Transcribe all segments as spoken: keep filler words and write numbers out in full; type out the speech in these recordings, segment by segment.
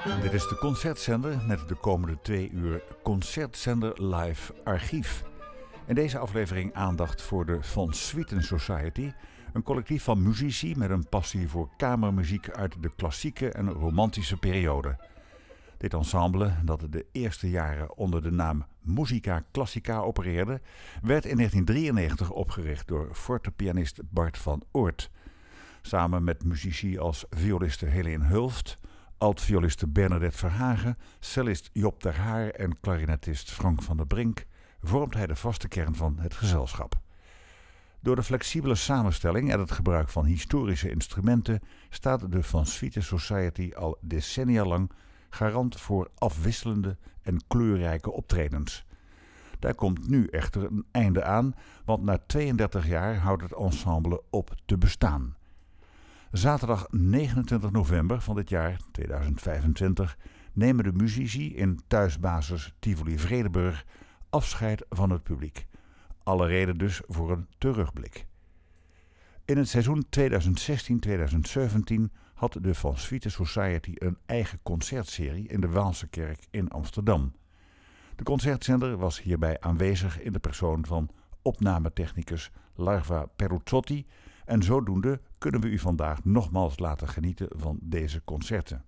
Dit is de Concertzender met de komende twee uur Concertzender Live Archief. In deze aflevering aandacht voor de Van Swieten Society, een collectief van muzici met een passie voor kamermuziek uit de klassieke en romantische periode. Dit ensemble, dat de eerste jaren onder de naam Musica Classica opereerde, werd in negentien drieënnegentig opgericht door fortepianist Bart van Oort. Samen met muzici als violiste Helene Hulft, alt-violiste Bernadette Verhagen, cellist Job ter Haar en klarinetist Frank van der Brink vormt hij de vaste kern van het gezelschap. Door de flexibele samenstelling en het gebruik van historische instrumenten staat de Van Swieten Society al decennia lang garant voor afwisselende en kleurrijke optredens. Daar komt nu echter een einde aan, want na tweeëndertig jaar houdt het ensemble op te bestaan. Zaterdag negenentwintig november van dit jaar, tweeduizend vijfentwintig, nemen de muzici in thuisbasis Tivoli Vredenburg afscheid van het publiek. Alle reden dus voor een terugblik. In het seizoen tweeduizend zestien tweeduizend zeventien had de Van Swieten Society een eigen concertserie in de Waalse Kerk in Amsterdam. De concertzender was hierbij aanwezig in de persoon van opnametechnicus Larva Peruzzotti en zodoende kunnen we u vandaag nogmaals laten genieten van deze concerten.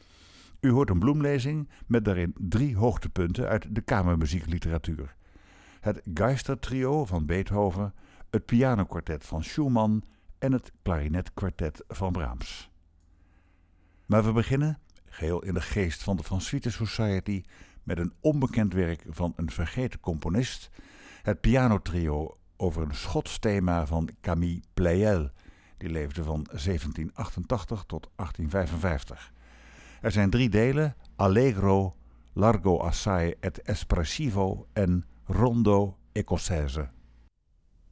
U hoort een bloemlezing met daarin drie hoogtepunten uit de kamermuziekliteratuur. Het Geistertrio van Beethoven, het pianokwartet van Schumann en het klarinetkwartet van Brahms. Maar we beginnen, geheel in de geest van de Van Swieten Society, met een onbekend werk van een vergeten componist, het pianotrio over een Schots thema van Camille Pleyel, die leefde van zeventien achtentachtig tot achttien vijfenvijftig. Er zijn drie delen: Allegro, Largo assai et espressivo en Rondo Écossaise.